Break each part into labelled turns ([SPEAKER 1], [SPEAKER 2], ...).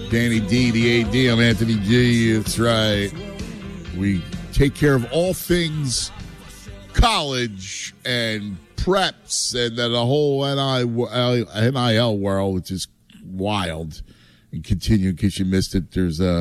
[SPEAKER 1] Danny D, the AD. I'm Anthony G. That's right. We take care of all things college and preps and then the whole NIL world, which is wild. And continue in case you missed it. There was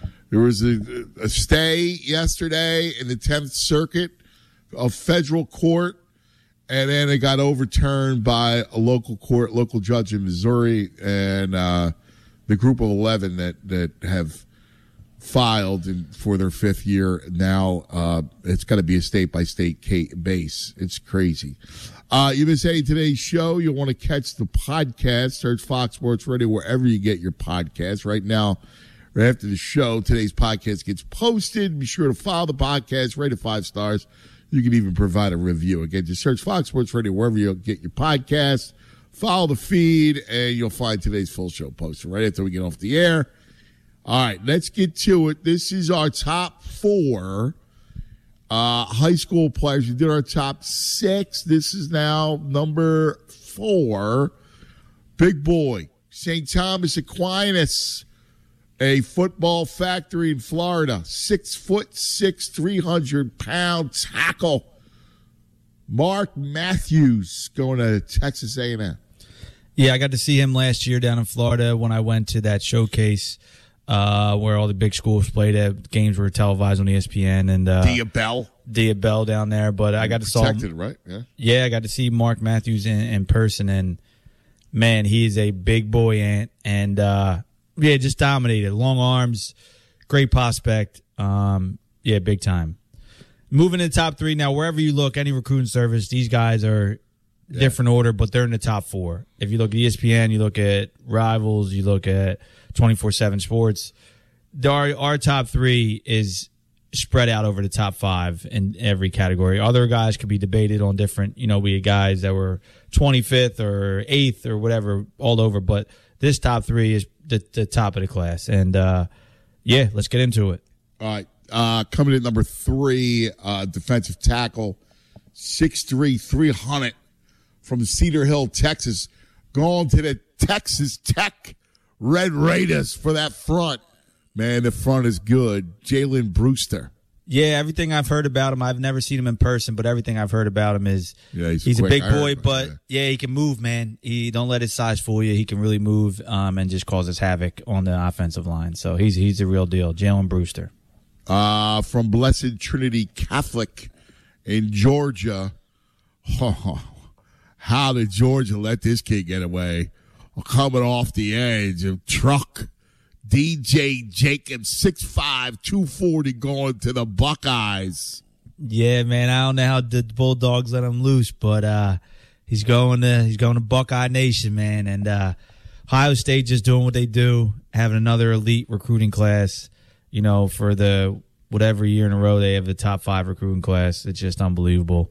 [SPEAKER 1] a stay yesterday in the 10th Circuit of federal court, and then it got overturned by a local judge in Missouri, and the group of 11 that have filed for their fifth year now. It's got to be a state-by-state base. It's crazy. You've been saying today's show, you'll want to catch the podcast. Search Fox Sports Radio wherever you get your podcasts. Right now, right after the show, today's podcast gets posted. Be sure to follow the podcast, rate it 5 stars. You can even provide a review. Again, just search Fox Sports Radio wherever you get your podcast. Follow the feed, and you'll find today's full show posted right after we get off the air. All right, let's get to it. This is our top 4 high school players. We did our top 6. This is now number 4. Big boy, St. Thomas Aquinas, a football factory in Florida. 6'6", 300-pound tackle. Mark Matthews going to Texas A&M.
[SPEAKER 2] Yeah, I got to see him last year down in Florida when I went to that showcase where all the big schools played at. Games were televised on ESPN and Diabell down there. But I got to saw him,
[SPEAKER 1] right?
[SPEAKER 2] Yeah, I got to see Mark Matthews in person, and man, he is a big boy, and just dominated. Long arms, great prospect. Big time. Moving to the top 3 now. Wherever you look, any recruiting service, these guys are different order, but they're in the top 4. If you look at ESPN, you look at Rivals, you look at 24/7 Sports. Our top 3 is spread out over the top 5 in every category. Other guys could be debated on different. We had guys that were 25th or 8th or whatever all over, but this top 3 is the top of the class. And let's get into it.
[SPEAKER 1] All right. Coming in number 3, defensive tackle, 6'3", 300 from Cedar Hill, Texas. Going to the Texas Tech Red Raiders for that front. Man, the front is good. Jalen Brewster.
[SPEAKER 2] Yeah, everything I've heard about him, I've never seen him in person, but everything I've heard about him is he's a big boy, but he can move, man. He don't let his size fool you. He can really move and just causes havoc on the offensive line. So he's the real deal. Jalen Brewster.
[SPEAKER 1] From Blessed Trinity Catholic in Georgia. How did Georgia let this kid get away? Coming off the edge of truck. DJ Jacobs, 6'5", 240, going to the Buckeyes.
[SPEAKER 2] Yeah, man, I don't know how the Bulldogs let him loose, but he's going to Buckeye Nation, man. And Ohio State just doing what they do, having another elite recruiting class. For the whatever year in a row they have the top 5 recruiting class. It's just unbelievable.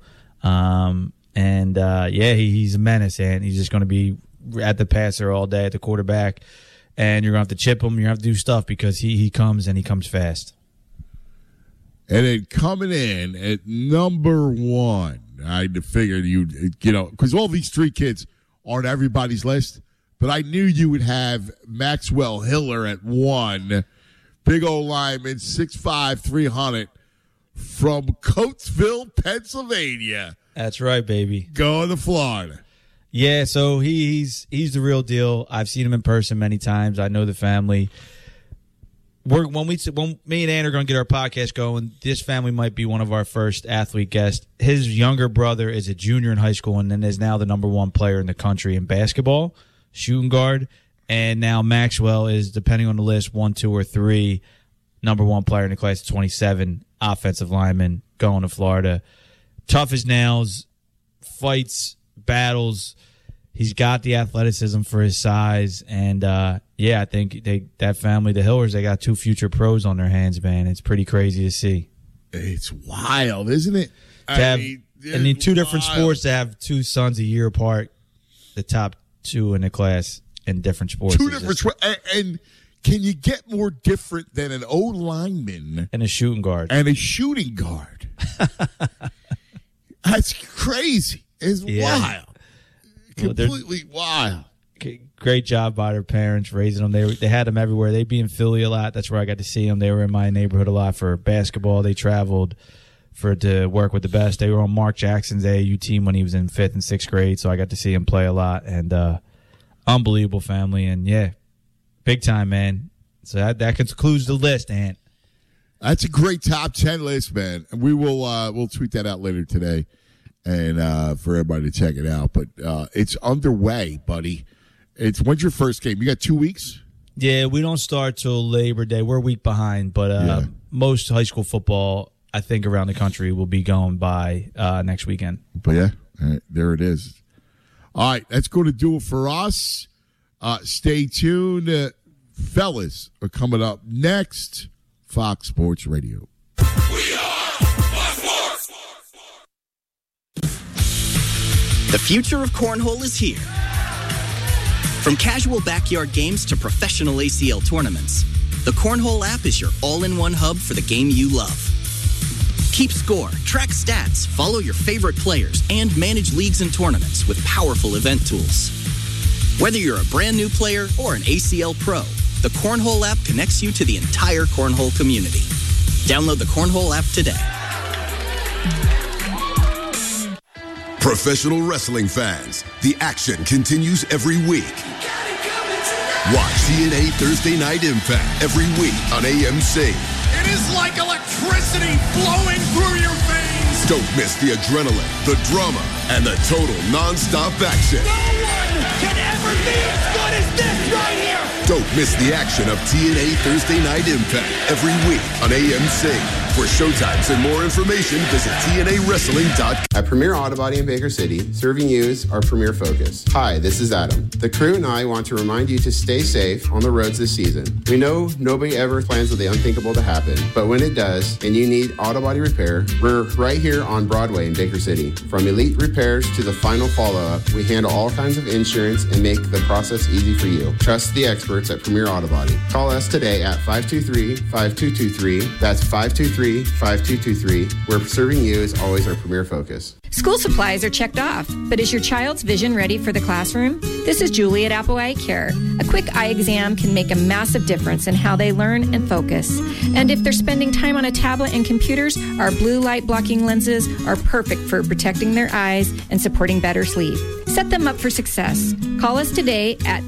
[SPEAKER 2] He's a menace, and he's just going to be at the passer all day at the quarterback. And you're going to have to chip him. You're going to have to do stuff because he comes, and he comes fast.
[SPEAKER 1] And then coming in at number 1, I figured because all these 3 kids aren't everybody's list, but I knew you would have Maxwell Hiller at 1. Big old lineman, 6'5", 300 from Coatesville, Pennsylvania.
[SPEAKER 2] That's right, baby.
[SPEAKER 1] Going to Florida.
[SPEAKER 2] Yeah, so he's the real deal. I've seen him in person many times. I know the family. When me and Ann are going to get our podcast going, this family might be one of our first athlete guests. His younger brother is a junior in high school and then is now the number 1 player in the country in basketball, shooting guard. And now Maxwell is, depending on the list, 1, 2, or 3, number 1 player in the class of 27, offensive lineman, going to Florida. Tough as nails, fights, battles. He's got the athleticism for his size. And, I think that family, the Hillers, they got 2 future pros on their hands, man. It's pretty crazy to see.
[SPEAKER 1] It's wild, isn't it?
[SPEAKER 2] In 2 different sports to have 2 sons a year apart, the top 2 in the class. In different sports.
[SPEAKER 1] 2 different sports. And can you get more different than an O-lineman?
[SPEAKER 2] And a shooting guard. That's
[SPEAKER 1] crazy. It's wild. Completely wild.
[SPEAKER 2] great job by their parents raising them. They had them everywhere. They'd be in Philly a lot. That's where I got to see them. They were in my neighborhood a lot for basketball. They traveled to work with the best. They were on Mark Jackson's AAU team when he was in 5th and 6th grade, so I got to see him play a lot. And unbelievable family. And, yeah, big time, man. So that concludes the list, Ant.
[SPEAKER 1] That's a great top 10 list, man. And we will we'll tweet that out later today and for everybody to check it out. But it's underway, buddy. When's your first game? You got 2 weeks?
[SPEAKER 2] Yeah, we don't start till Labor Day. We're a week behind, but most high school football, I think, around the country will be going by next weekend.
[SPEAKER 1] But, yeah, there it is. All right, that's going to do it for us. Stay tuned. Fellas are coming up next. Fox Sports Radio.
[SPEAKER 3] We are Fox Sports.
[SPEAKER 4] The future of cornhole is here. From casual backyard games to professional ACL tournaments, the Cornhole app is your all-in-one hub for the game you love. Keep score, track stats, follow your favorite players, and manage leagues and tournaments with powerful event tools. Whether you're a brand new player or an ACL pro, the Cornhole app connects you to the entire cornhole community. Download the Cornhole app today.
[SPEAKER 3] Professional wrestling fans, the action continues every week. Watch TNA Thursday Night Impact every week on AMC.
[SPEAKER 5] It is like electricity flowing through your veins.
[SPEAKER 3] Don't miss the adrenaline, the drama, and the total non-stop action.
[SPEAKER 5] No one can ever be as good as this right here.
[SPEAKER 3] Don't miss the action of TNA Thursday Night Impact every week on AMC. For showtimes and more information, visit TNAWrestling.com.
[SPEAKER 6] At Premier Auto Body in Baker City, serving you is our premier focus. Hi, this is Adam. The crew and I want to remind you to stay safe on the roads this season. We know nobody ever plans for the unthinkable to happen, but when it does, and you need auto body repair, we're right here on Broadway in Baker City. From elite repairs to the final follow-up, we handle all kinds of insurance and make the process easy for you. Trust the experts at Premier Auto Body. Call us today at 523-5223. That's 523-5223, where serving you is always our premier focus.
[SPEAKER 7] School supplies are checked off, but is your child's vision ready for the classroom? This is Julie at Apple Eye Care. A quick eye exam can make a massive difference in how they learn and focus. And if they're spending time on a tablet and computers, our blue light blocking lenses are perfect for protecting their eyes and supporting better sleep. Set them up for success. Call us today at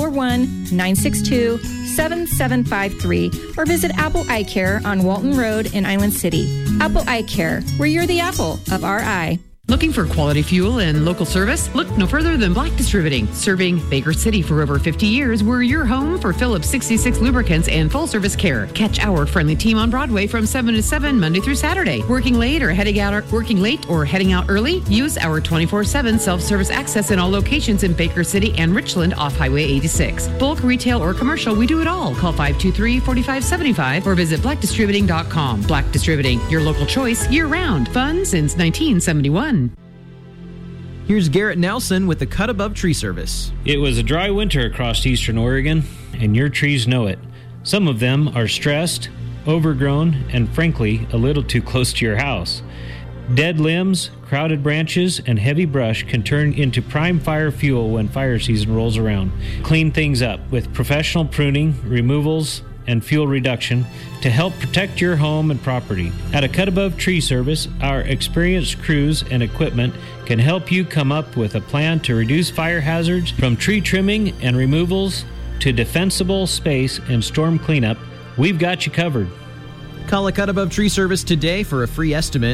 [SPEAKER 7] 541-962-7753 or visit Apple Eye Care on Walton Road in Island City. Apple Eye Care, where you're the apple of our eye.
[SPEAKER 8] Looking for quality fuel and local service? Look no further than Black Distributing. Serving Baker City for over 50 years, we're your home for Phillips 66 lubricants and full-service care. Catch our friendly team on Broadway from 7 to 7 Monday through Saturday. Working late or heading out early? Use our 24/7 self-service access in all locations in Baker City and Richland off Highway 86. Bulk, retail, or commercial, we do it all. Call 523-4575 or visit blackdistributing.com. Black Distributing, your local choice year-round. Fun since 1971.
[SPEAKER 9] Here's Garrett Nelson with the Cut Above Tree Service.
[SPEAKER 10] It was a dry winter across eastern Oregon, and your trees know it. Some of them are stressed, overgrown, and frankly, a little too close to your house. Dead limbs, crowded branches, and heavy brush can turn into prime fire fuel when fire season rolls around. Clean things up with professional pruning, removals, and fuel reduction to help protect your home and property. At a Cut Above Tree Service, our experienced crews and equipment can help you come up with a plan to reduce fire hazards from tree trimming and removals to defensible space and storm cleanup. We've got you covered.
[SPEAKER 9] Call a Cut Above Tree Service today for a free estimate.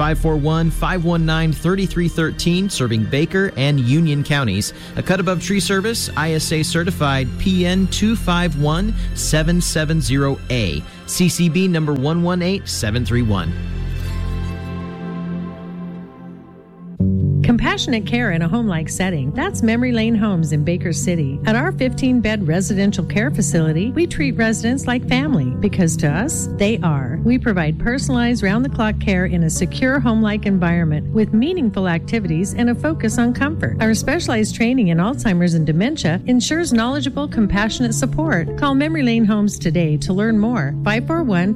[SPEAKER 9] 541-519-3313, serving Baker and Union counties. A Cut Above Tree Service, ISA certified PN 251770A, CCB number 118731.
[SPEAKER 11] Compassionate care in a home-like setting. That's Memory Lane Homes in Baker City. At our 15-bed residential care facility, we treat residents like family because to us, they are. We provide personalized round-the-clock care in a secure home-like environment with meaningful activities and a focus on comfort. Our specialized training in Alzheimer's and dementia ensures knowledgeable, compassionate support. Call Memory Lane Homes today to learn more.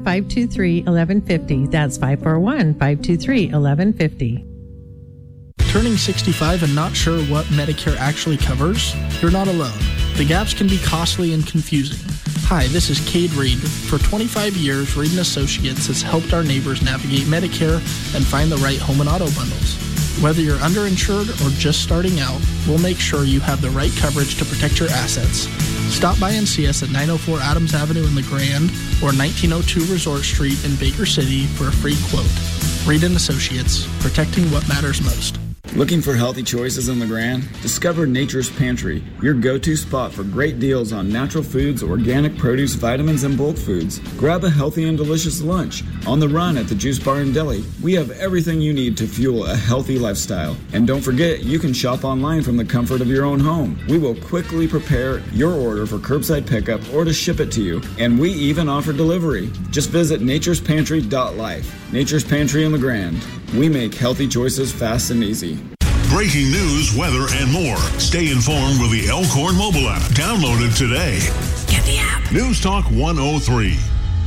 [SPEAKER 11] 541-523-1150. That's 541-523-1150.
[SPEAKER 12] turning 65 and not sure what Medicare actually covers? You're not alone. The gaps can be costly and confusing. Hi, this is Cade Reed. For 25 years, Reed & Associates has helped our neighbors navigate Medicare and find the right home and auto bundles. Whether you're underinsured or just starting out, we'll make sure you have the right coverage to protect your assets. Stop by and see us at 904 Adams Avenue in the Grand or 1902 Resort Street in Baker City for a free quote. Reed & Associates, protecting what matters most.
[SPEAKER 13] Looking for healthy choices in the Grand? Discover Nature's Pantry, your go-to spot for great deals on natural foods, organic produce, vitamins, and bulk foods. Grab a healthy and delicious lunch. On the run at the Juice Bar and Deli, we have everything you need to fuel a healthy lifestyle. And don't forget, you can shop online from the comfort of your own home. We will quickly prepare your order for curbside pickup or to ship it to you. And we even offer delivery. Just visit naturespantry.life. Nature's Pantry in the Grand. We make healthy choices fast and easy.
[SPEAKER 14] Breaking news, weather, and more. Stay informed with the Elkhorn mobile app. Download it today.
[SPEAKER 15] Get the app.
[SPEAKER 14] News Talk 103.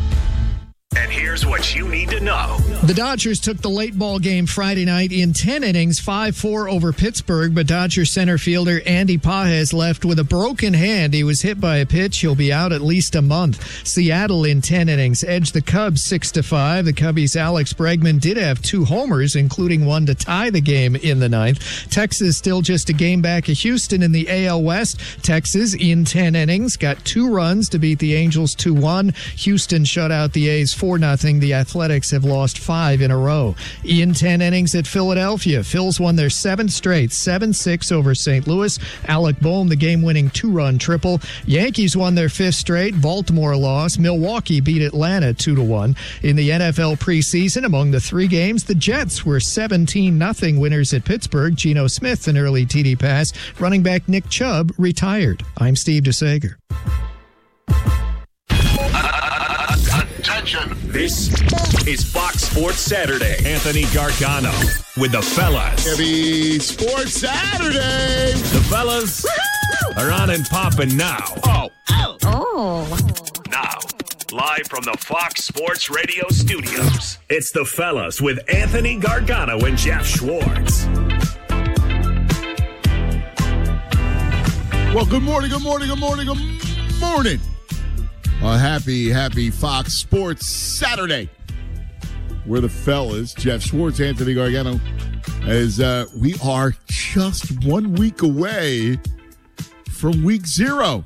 [SPEAKER 15] And here's what you need to know.
[SPEAKER 16] The Dodgers took the late ball game Friday night in 10 innings, 5-4 over Pittsburgh, but Dodgers center fielder Andy Pages left with a broken hand. He was hit by a pitch. He'll be out at least a month. Seattle in 10 innings edged the Cubs 6-5. The Cubbies' Alex Bregman did have 2 homers, including one to tie the game in the ninth. Texas still just a game back of Houston in the AL West. Texas in 10 innings got 2 runs to beat the Angels 2-1. Houston shut out the A's 4-0. The Athletics have lost 5 in a row. In 10 innings at Philadelphia, Phils won their 7th straight, 7-6 over St. Louis. Alec Boehm, the game-winning 2-run triple. Yankees won their 5th straight. Baltimore lost. Milwaukee beat Atlanta 2-1. In the NFL preseason, among the 3 games, the Jets were 17-0 winners at Pittsburgh. Geno Smith, an early TD pass. Running back Nick Chubb retired. I'm Steve DeSager.
[SPEAKER 15] Attention. This is Fox Sports Saturday. Anthony Gargano with the fellas.
[SPEAKER 1] Heavy Sports Saturday.
[SPEAKER 15] The fellas are on and popping now. Now, live from the Fox Sports Radio studios, it's the fellas with Anthony Gargano and Jeff Schwartz.
[SPEAKER 1] Well, good morning. Happy Fox Sports Saturday. We're the fellas, Jeff Schwartz, Anthony Gargano, as we are just 1 week away from week 0.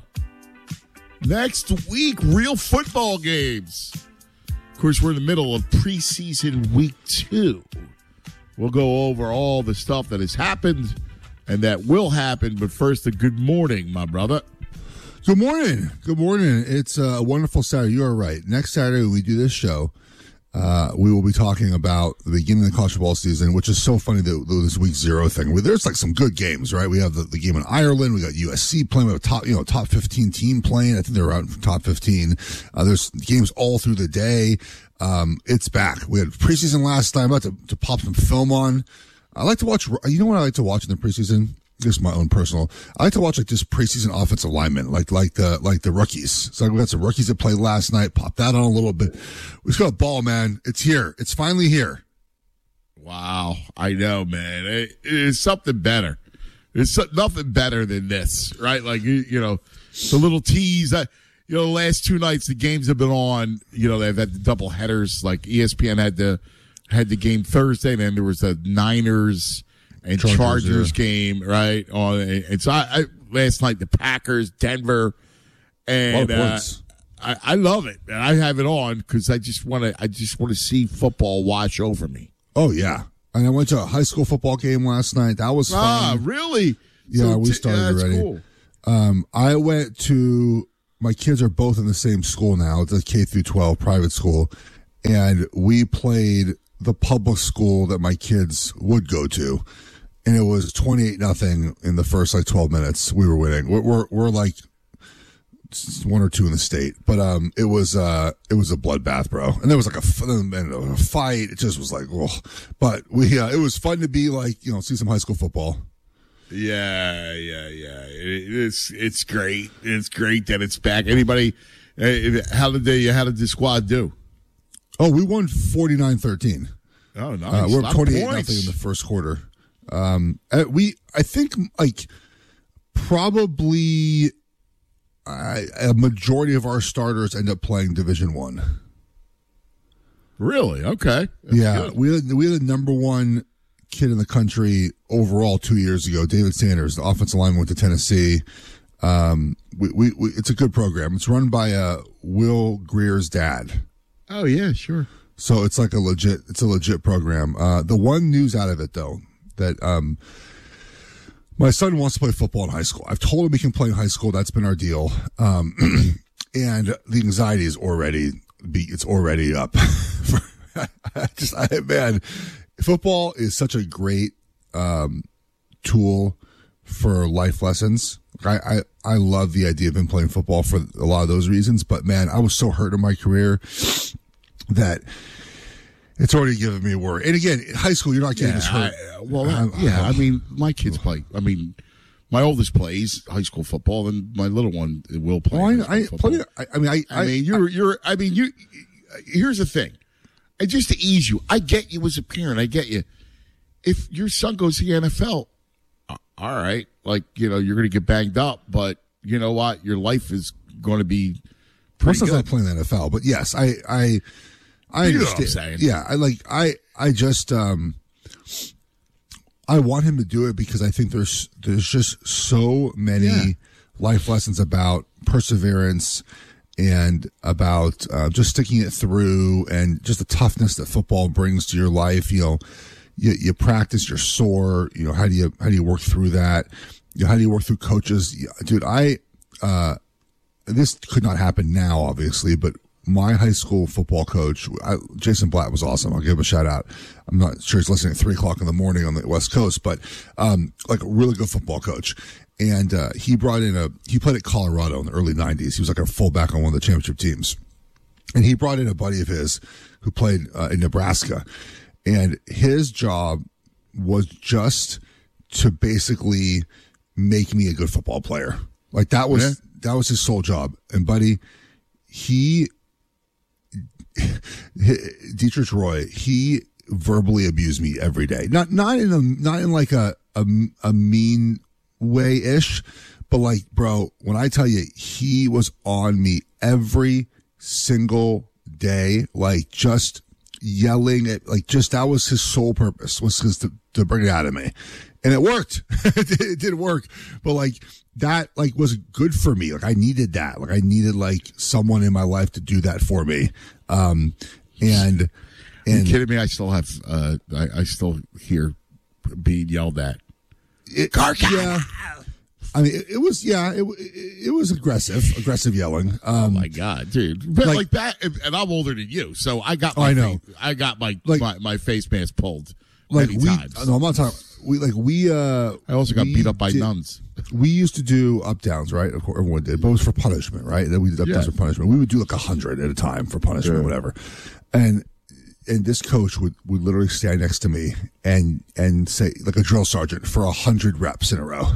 [SPEAKER 1] Next week, real football games. Of course, we're in the middle of preseason week 2. We'll go over all the stuff that has happened and that will happen, but first, a good morning, my brother.
[SPEAKER 17] Good morning. It's a wonderful Saturday. You are right. Next Saturday, when we do this show, we will be talking about the beginning of the college football season, which is so funny, this week 0 thing. There's like some good games, right? We have the game in Ireland. We got USC playing. We have a top 15 team playing. I think they're out in top 15. There's games all through the day. It's back. We had preseason last night. I'm about to pop some film on. I like to watch, you know what I like to watch in the preseason? This is my own personal. I like to watch like just preseason offensive linemen, like the rookies. So we got some rookies that played last night. Pop that on a little bit. We just got a ball, man. It's here. It's finally here.
[SPEAKER 1] Wow, I know, man. It is something better. There's nothing better than this, right? Like you know, the little tease. The last 2 nights the games have been on. They've had the double headers. Like ESPN had the game Thursday, and then there was the Niners and Chargers game, right? And so I last night, the Packers, Denver, and I love it. And I have it on because I just want to see football wash over me.
[SPEAKER 17] Oh yeah, and I went to a high school football game last night. That was fun.
[SPEAKER 1] Ah, really?
[SPEAKER 17] Yeah, we started already. Cool. I went to. My kids are both in the same school now. It's a K through 12 private school, and we played the public school that my kids would go to. And it was 28-0 in the first 12 minutes. We were winning. We're like 1 or 2 in the state, but it was a bloodbath, bro. And there was like a fight. It just was like, oh. But it was fun to be see some high school football.
[SPEAKER 1] Yeah. It's great. It's great that it's back. Anybody? How did the squad do?
[SPEAKER 17] Oh, we won 49-13.
[SPEAKER 1] Oh, nice.
[SPEAKER 17] We're 28-0 in the first quarter. I think like probably a majority of our starters end up playing Division I.
[SPEAKER 1] Really? Okay. That's
[SPEAKER 17] yeah,
[SPEAKER 1] good.
[SPEAKER 17] we had the number one kid in the country overall 2 years ago, David Sanders, the offensive lineman, went to Tennessee. It's a good program. It's run by Will Greer's dad.
[SPEAKER 1] Oh yeah, sure.
[SPEAKER 17] So it's like a legit program. The one news out of it though, that my son wants to play football in high school. I've told him he can play in high school. That's been our deal. And the anxiety is already up. Man, football is such a great tool for life lessons. I love the idea of him playing football for a lot of those reasons. But man, I was so hurt in my career that it's already given me a worry. And again, in high school, you're not getting as hurt.
[SPEAKER 1] I mean, my kids play. I mean, my oldest plays high school football, and my little one will play. Here's the thing. Just to ease you, I get you as a parent. I get you. If your son goes to the NFL, all right, you're going to get banged up, but you know what? Your life is going to be pretty good.
[SPEAKER 17] Not playing the NFL, but yes, I understand.
[SPEAKER 1] You know what I'm saying.
[SPEAKER 17] Yeah, I want him to do it because I think there's just so many life lessons about perseverance and about just sticking it through, and just the toughness that football brings to your life. You practice, you're sore. How do you work through that? How do you work through coaches? Dude, this could not happen now, obviously, but my high school football coach, Jason Blatt, was awesome. I'll give him a shout out. I'm not sure he's listening at 3:00 in the morning on the West Coast, but a really good football coach. And he played at Colorado in the early 90s. He was like a fullback on one of the championship teams. And he brought in a buddy of his who played in Nebraska. And his job was just to basically make me a good football player. That was his sole job. And buddy, Dietrich Roy, he verbally abused me every day. Not in like a mean way-ish, but bro, when I tell you he was on me every single day, just yelling at, that was his sole purpose, was just to bring it out of me. And it worked. It did work. But that was good for me. I needed that. I needed someone in my life to do that for me. Are you kidding me? I still have, I still hear being yelled at. Yeah. I mean, it was aggressive yelling.
[SPEAKER 1] Oh my God, dude! But that, and I'm older than you, so I got my my face mask pulled many times.
[SPEAKER 17] No, I'm not talking.
[SPEAKER 1] I also got beat up by nuns.
[SPEAKER 17] We used to do up downs, right? Of course, everyone did, but it was for punishment, right? Then we did up downs for punishment. We would do 100 at a time for punishment, whatever. And this coach would literally stand next to me and say, like a drill sergeant, for 100 reps in a row.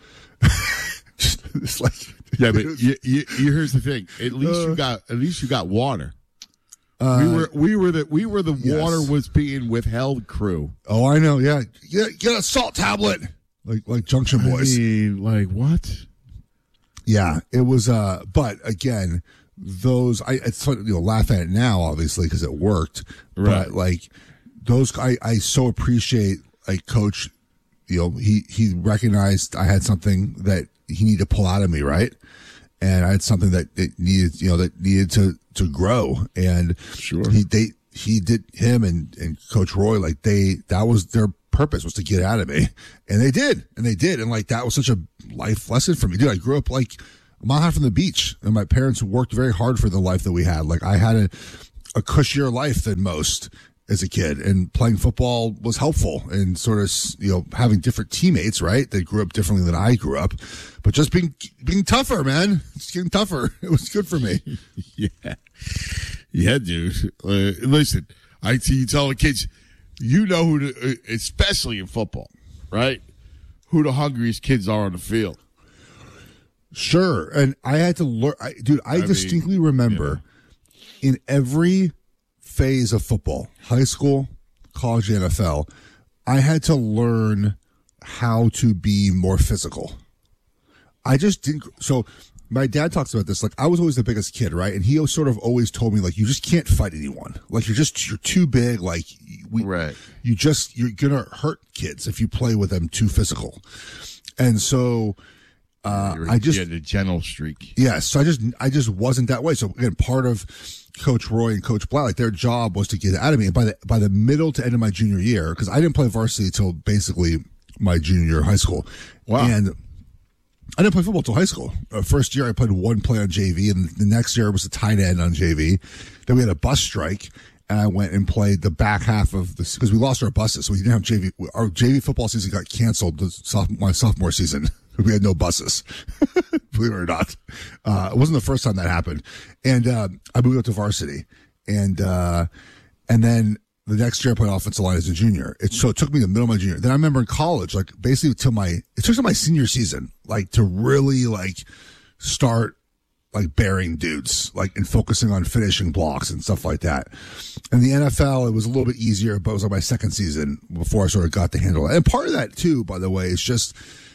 [SPEAKER 17] It's
[SPEAKER 1] but here's the thing. At least you got water. We were the water was being withheld crew.
[SPEAKER 17] Oh, I know. Yeah, get a salt tablet, like Junction Boys.
[SPEAKER 1] What?
[SPEAKER 17] Yeah, it was. But again, it's funny, laugh at it now, obviously, because it worked.
[SPEAKER 1] Right.
[SPEAKER 17] But those, I so appreciate Coach. He recognized I had something that he needed to pull out of me, right? And I had something that it needed, that needed to grow. And
[SPEAKER 1] sure,
[SPEAKER 17] him and Coach Roy, that was their purpose, was to get out of me. And they did. And that was such a life lesson for me. Dude, I grew up a mile half from the beach, and my parents worked very hard for the life that we had. I had a cushier life than most as a kid, and playing football was helpful, and sort of, having different teammates, right? They grew up differently than I grew up, but just being tougher, man. Just getting tougher. It was good for me.
[SPEAKER 1] Yeah, dude. Listen, I see you tell the kids, who to, especially in football, right? Who the hungriest kids are on the field.
[SPEAKER 17] Sure. And I had to learn, I distinctly remember in every phase of football, high school, college, NFL, I had to learn how to be more physical. I just didn't. So my dad talks about this. Like, I was always the biggest kid, right? And he sort of always told me, like, you just can't fight anyone. Like, you're too big. Like, you're gonna hurt kids if you play with them too physical. And so,
[SPEAKER 1] the gentle streak.
[SPEAKER 17] Yeah. So I just wasn't that way. So again, part of Coach Roy and Coach Blatt, like, their job was to get it out of me. And by the middle to end of my junior year, because I didn't play varsity until basically my junior year of high school.
[SPEAKER 1] Wow.
[SPEAKER 17] And I didn't play football until high school. First year, I played one play on JV, and the next year was a tight end on JV. Then we had a bus strike, and I went and played the back half of this because we lost our buses, so we didn't have JV. Our JV football season got canceled my sophomore season. We had no buses, believe it or not. It wasn't the first time that happened. And I moved up to varsity, and then the next year I played offensive line as a junior. So it took me the middle of my junior. Then I remember in college, like, basically it took till my senior season, like, to really, like, start, like, bearing dudes, like, and focusing on finishing blocks and stuff like that. And the NFL, it was a little bit easier, but it was like my second season before I sort of got to handle it. And part of that too, by the way, is just,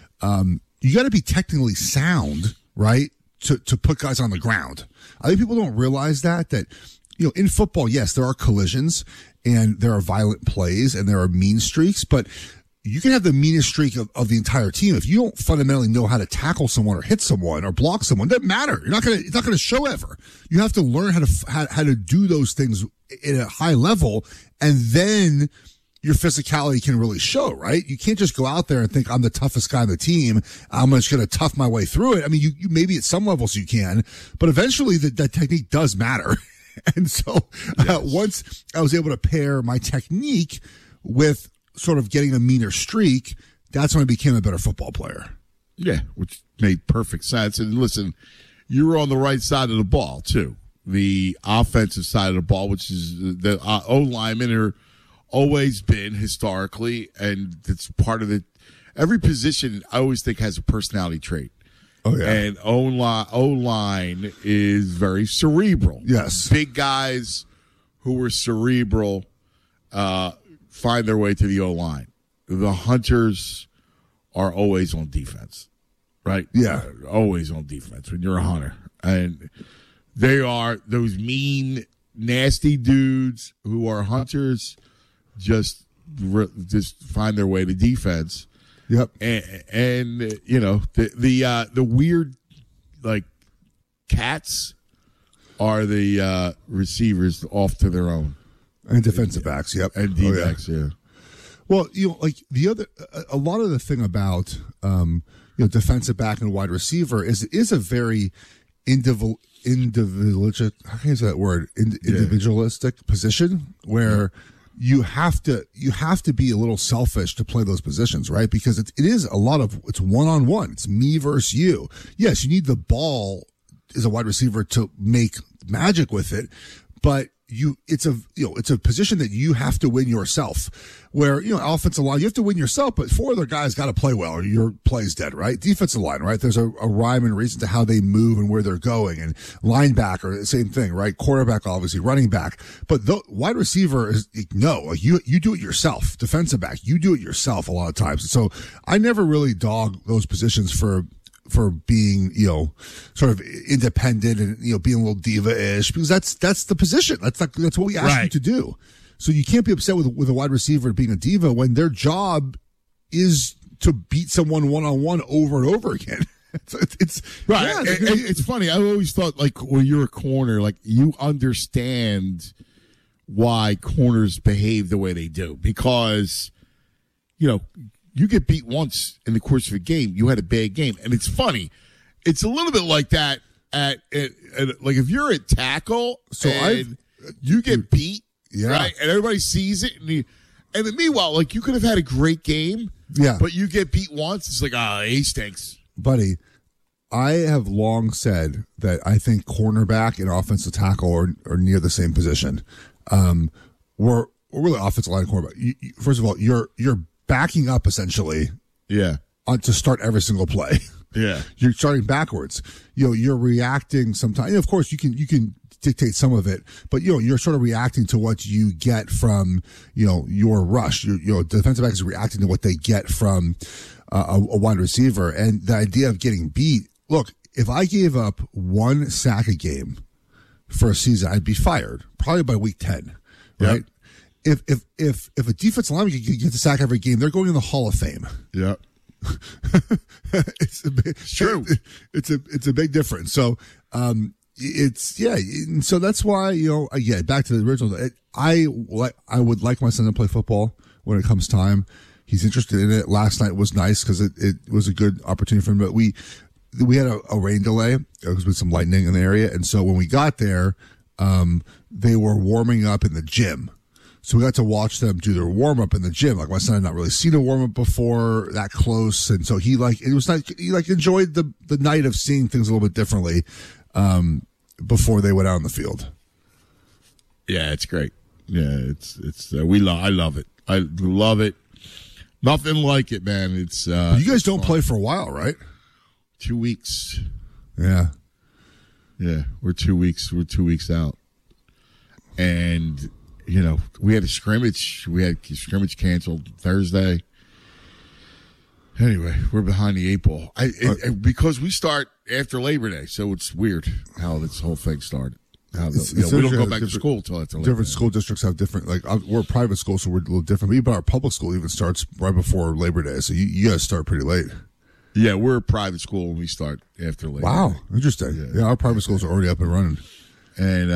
[SPEAKER 17] you got to be technically sound, right? To put guys on the ground. I think people don't realize that, you know, in football, yes, there are collisions and there are violent plays and there are mean streaks, but you can have the meanest streak of the entire team. If you don't fundamentally know how to tackle someone or hit someone or block someone, it doesn't matter. It's not going to show ever. You have to learn how to do those things at a high level, and then your physicality can really show, right? You can't just go out there and think, I'm the toughest guy on the team, I'm just going to tough my way through it. I mean, you maybe at some levels you can, but eventually that technique does matter. And so once I was able to pair my technique with sort of getting a meaner streak, that's when I became a better football player.
[SPEAKER 1] Yeah, which made perfect sense. And listen, you were on the right side of the ball, too. The offensive side of the ball, which is the O-linemen are always been historically, and it's part of it. Every position, I always think, has a personality trait.
[SPEAKER 17] Oh, yeah.
[SPEAKER 1] And O-line is very cerebral.
[SPEAKER 17] Yes.
[SPEAKER 1] Big guys who are cerebral find their way to the O-line. The hunters are always on defense, right?
[SPEAKER 17] Yeah.
[SPEAKER 1] Always on defense when you're a hunter. And they are those mean, nasty dudes who are hunters, just find their way to defense.
[SPEAKER 17] Yep.
[SPEAKER 1] And you know, the weird, like, cats are the receivers off to their own.
[SPEAKER 17] And defensive backs, yep.
[SPEAKER 1] And D-backs, yeah.
[SPEAKER 17] Well, you know, like a lot of the thing about, defensive back and wide receiver is a very individualistic, how can I say that word? Individualistic position where you have to be a little selfish to play those positions, right? Because it is it's one-on-one. It's me versus you. Yes, you need the ball as a wide receiver to make magic with it, but it's a position that you have to win yourself. Where, offensive line, you have to win yourself, but four other guys got to play well or your play's dead, right? Defensive line, right? There's a rhyme and reason to how they move and where they're going. And linebacker, the same thing, right? Quarterback, obviously, running back. But the wide receiver is, no, like you do it yourself. Defensive back, you do it yourself a lot of times. So I never really dog those positions for being, sort of independent and, being a little diva-ish, because that's the position. That's what we ask you to do. So you can't be upset with a wide receiver being a diva when their job is to beat someone one-on-one over and over again. It's
[SPEAKER 1] right.
[SPEAKER 17] Yeah,
[SPEAKER 1] it's funny. I always thought, like, when you're a corner, like, you understand why corners behave the way they do, because, you get beat once in the course of a game. You had a bad game. And it's funny. It's a little bit like that at like, if you're at tackle you get beat, right? And everybody sees it. And then meanwhile, like, you could have had a great game, but you get beat once. It's like, he stinks.
[SPEAKER 17] Buddy, I have long said that I think cornerback and offensive tackle are near the same position. We're really offensive line and cornerback. First of all, you're backing up essentially, to start every single play.
[SPEAKER 1] Yeah,
[SPEAKER 17] you're starting backwards. You're reacting sometimes. And of course, you can dictate some of it, but you're sort of reacting to what you get from your rush. Defensive back is reacting to what they get from a wide receiver, and the idea of getting beat. Look, if I gave up one sack a game for a season, I'd be fired probably by week 10, right? Yep. If a defensive lineman gets a sack every game, they're going in the Hall of Fame.
[SPEAKER 1] Yep.
[SPEAKER 17] It's true. It's a big difference. So, and so that's why, again, back to the original, I would like my son to play football when it comes time. He's interested in it. Last night was nice because it was a good opportunity for him, but we had a rain delay. There was with some lightning in the area. And so when we got there, they were warming up in the gym. So we got to watch them do their warm up in the gym. Like my son had not really seen a warm up before that close. And so he enjoyed the night of seeing things a little bit differently, before they went out on the field.
[SPEAKER 1] Yeah, it's great. Yeah, I love it. I love it. Nothing like it, man. It's
[SPEAKER 17] but you guys don't play for a while, right?
[SPEAKER 1] 2 weeks.
[SPEAKER 17] Yeah.
[SPEAKER 1] Yeah, we're 2 weeks. We're 2 weeks out. And we had a scrimmage. We had scrimmage canceled Thursday. Anyway, we're behind the eight ball. Because we start after Labor Day, so it's weird how this whole thing started. We don't go back to school until after Labor Day.
[SPEAKER 17] Different school districts have different, we're a private school, so we're a little different. But even our public school even starts right before Labor Day, so you guys start pretty late.
[SPEAKER 1] Yeah, we're a private school when we start after Labor Day.
[SPEAKER 17] Wow, interesting. Yeah, our private schools are already up and running.
[SPEAKER 1] And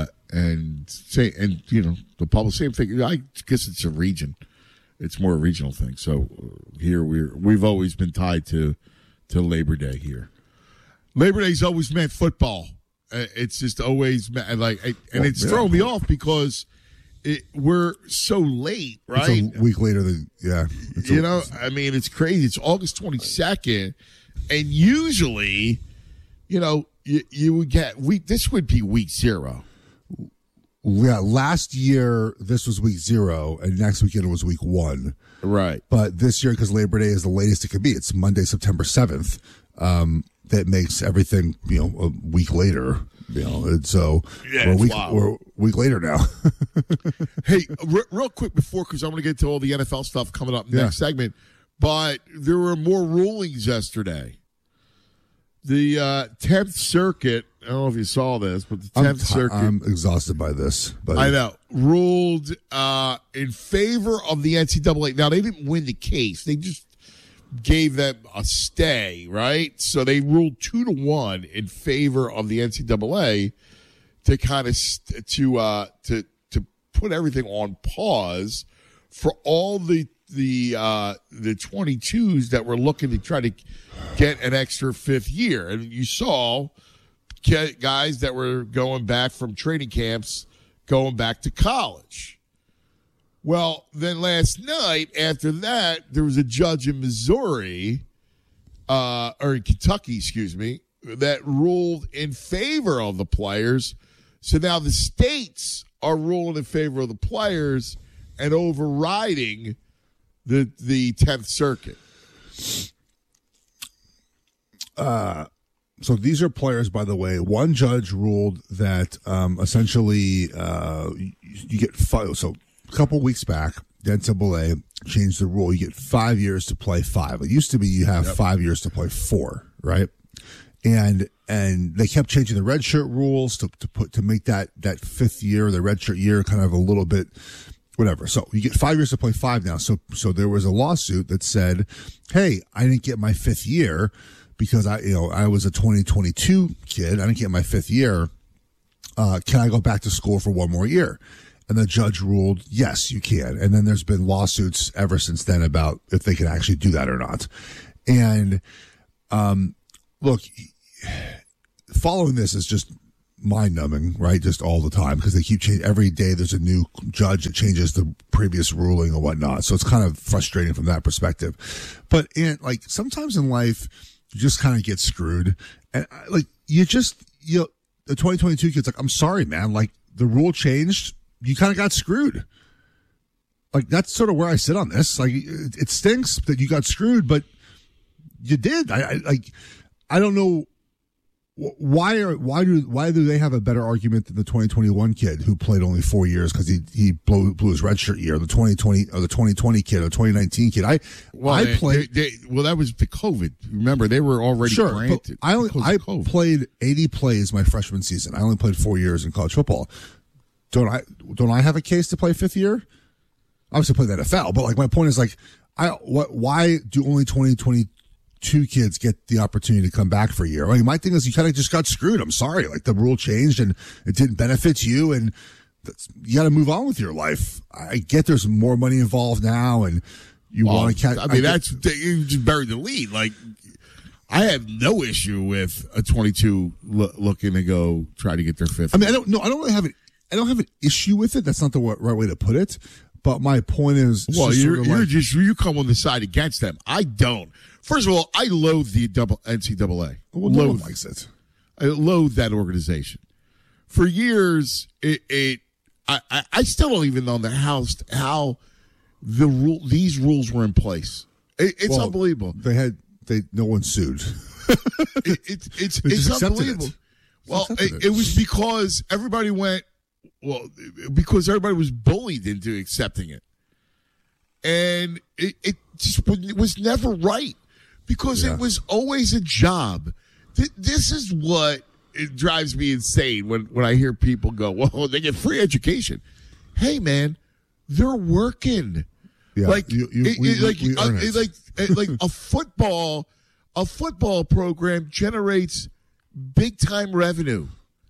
[SPEAKER 1] the public, same thing. I guess it's a region. It's more a regional thing. So here we've always been tied to Labor Day here. Labor Day's always meant football. It's just always it's throwing me off because we're so late, right?
[SPEAKER 17] It's a week later than
[SPEAKER 1] it's crazy. It's August 22nd, and usually, you would get this would be week 0.
[SPEAKER 17] Yeah, last year this was week 0, and next weekend it was week 1.
[SPEAKER 1] Right.
[SPEAKER 17] But this year, because Labor Day is the latest it could be, it's Monday, September 7th. That makes everything, a week later. And so we're a week later now.
[SPEAKER 1] Hey, real quick before, because I'm going to get to all the NFL stuff coming up next segment. But there were more rulings yesterday. The 10th Circuit, I don't know if you saw this, but the 10th Circuit.
[SPEAKER 17] I'm exhausted by this. Buddy.
[SPEAKER 1] I know. Ruled in favor of the NCAA. Now, they didn't win the case. They just gave them a stay, right? So they ruled 2-1 in favor of the NCAA to kind of to put everything on pause for all the 22s that were looking to try to get an extra 5th year. And you saw guys that were going back from training camps going back to college. Well, then last night, after that, there was a judge in Missouri, or in Kentucky, that ruled in favor of the players. So now the states are ruling in favor of the players and overriding the 10th Circuit.
[SPEAKER 17] So these are players, by the way. One judge ruled that essentially you get 5. So a couple weeks back, the NCAA changed the rule. You get 5 years to play 5. It used to be you have 5 years to play 4, right? And they kept changing the redshirt rules to make that 5th year, the redshirt year, kind of a little bit whatever. So you get 5 years to play 5 now. So there was a lawsuit that said, hey, I didn't get my 5th year because I was a 2022 kid. I didn't get my 5th year. Can I go back to school for 1 more year? And the judge ruled, yes, you can. And then there's been lawsuits ever since then about if they can actually do that or not. And look, following this is just mind-numbing, right? Just all the time, because they keep changing. Every day there's a new judge that changes the previous ruling and whatnot. So it's kind of frustrating from that perspective. But sometimes in life, you just kind of get screwed. And the 2022 kid's like, I'm sorry, man. The rule changed. You kind of got screwed. That's sort of where I sit on this. It stinks that you got screwed, but you did. I don't know Why do they have a better argument than the 2021 kid who played only 4 years because he blew his redshirt year? The 2020 or the 2020 kid or the 2019 kid. I played.
[SPEAKER 1] That was the COVID. Remember, they were already granted.
[SPEAKER 17] I played 80 plays my freshman season. I only played 4 years in college football. Don't I have a case to play fifth year? Obviously, play the NFL, but like my point is like, why do only 2022 kids get the opportunity to come back for a year? I mean, my thing is you kind of just got screwed. I'm sorry. Like the rule changed and it didn't benefit you and you got to move on with your life. I get there's more money involved now and you want to catch.
[SPEAKER 1] I mean, you just buried the lead. Like I have no issue with a 22 looking to go try to get their fifth.
[SPEAKER 17] I mean, I don't really have an issue with it. That's not the right way to put it. But my point is,
[SPEAKER 1] well, you come on the side against them. I don't. First of all, I loathe the NCAA.
[SPEAKER 17] Well, no one likes it.
[SPEAKER 1] I loathe that organization. For years, I still don't even know how these rules were in place. It's unbelievable.
[SPEAKER 17] No one sued.
[SPEAKER 1] It's unbelievable. Well, it was because everybody went. Well, because everybody was bullied into accepting it. And it just was never right because it was always a job. This is what it drives me insane when I hear people go, well, they get free education. Hey, man, they're working.
[SPEAKER 17] Yeah,
[SPEAKER 1] like a football program generates big time revenue.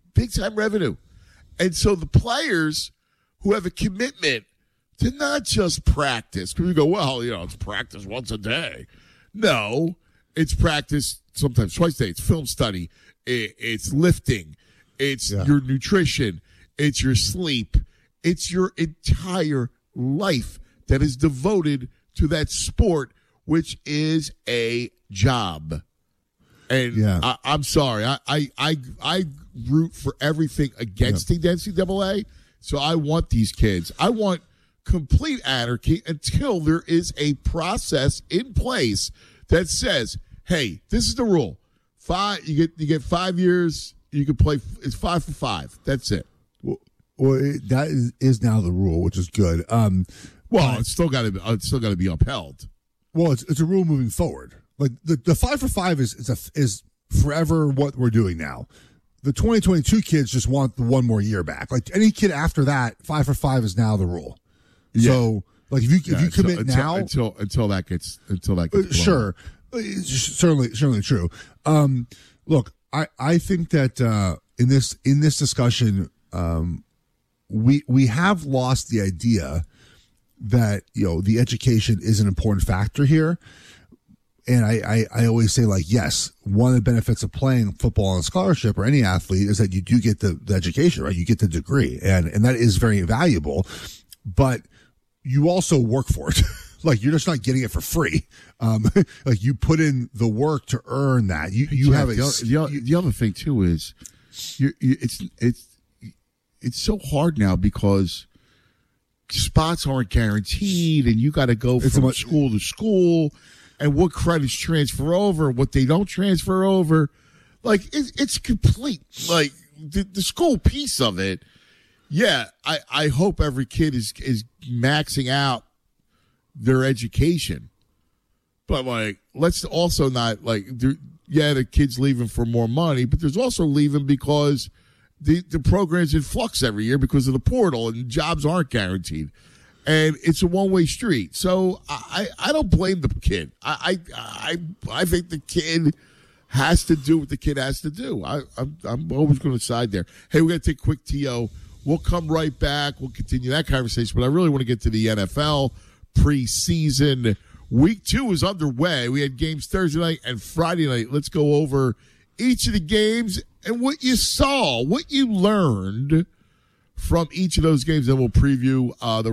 [SPEAKER 1] And so the players who have a commitment to not just practice, because we go, well, it's practice once a day. No, it's practice sometimes twice a day. It's film study. It's lifting. It's your nutrition. It's your sleep. It's your entire life that is devoted to that sport, which is a job. And I'm sorry. I root for everything against the NCAA. So I want these kids. I want complete anarchy until there is a process in place that says, hey, this is the rule. You get 5 years. You can play. It's 5 for 5. That's it.
[SPEAKER 17] Well, that is now the rule, which is good.
[SPEAKER 1] It's still got to be upheld.
[SPEAKER 17] Well, it's a rule moving forward. Like the 5 for 5 is forever what we're doing now. The 2022 kids just want the one more year back. Like any kid after that, 5 for 5 is now the rule. Yeah. So, like if you commit
[SPEAKER 1] until that gets
[SPEAKER 17] sure, it's certainly true. Look, I think that in this discussion, we have lost the idea that the education is an important factor here. And I always say, like, yes, one of the benefits of playing football on scholarship or any athlete is that you do get the education, right? You get the degree, and that is very valuable. But you also work for it. Like, you're just not getting it for free. Like, you put in the work to earn that. You have
[SPEAKER 1] the other thing too is, it's so hard now because spots aren't guaranteed, and you got to go from school to school. And what credits transfer over, what they don't transfer over. Like, it's complete. Like, the school piece of it, I hope every kid is maxing out their education. But, like, let's also not, like, the kid's leaving for more money, but there's also leaving because the program's in flux every year because of the portal, and jobs aren't guaranteed. And it's a one-way street. So I don't blame the kid. I think the kid has to do what the kid has to do. I'm always going to side there. Hey, we're going to take a quick TO. We'll come right back. We'll continue that conversation. But I really want to get to the NFL preseason. Week 2 is underway. We had games Thursday night and Friday night. Let's go over each of the games and what you saw, what you learned from each of those games. Then we'll preview the